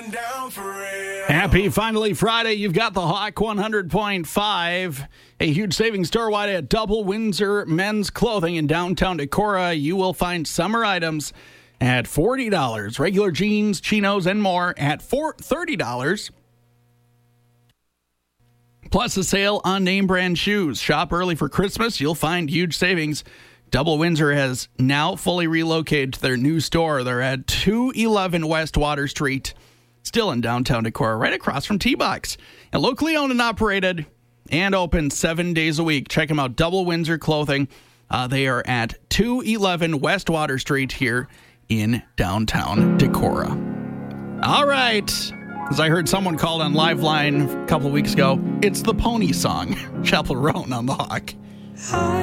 Happy finally Friday. You've got the Hawk 100.5. A huge savings store-wide at Double Windsor Men's Clothing in downtown Decorah. You will find summer items at $40. Regular jeans, chinos, and more at $30. Plus a sale on name brand shoes. Shop early for Christmas. You'll find huge savings. Double Windsor has now fully relocated to their new store. They're at 211 West Water Street, still in downtown Decorah, right across from T-Box. And locally owned and operated and open 7 days a week. Check them out, Double Windsor Clothing. They are at 211 West Water Street here in downtown Decorah. All right. As I heard someone called on Liveline a couple of weeks ago, it's the Pony Song. Chappell Roan on the Hawk.